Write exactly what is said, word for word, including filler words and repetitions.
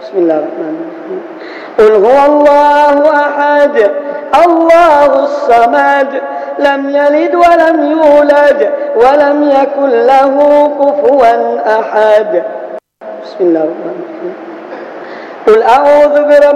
بسم الله الرحمن الرحيم. قل هو الله أحد الله الصمد لم يلد ولم يولد ولم يكن له كفوا أحد. بسم الله الرحمن الرحيم. قل أعوذ برب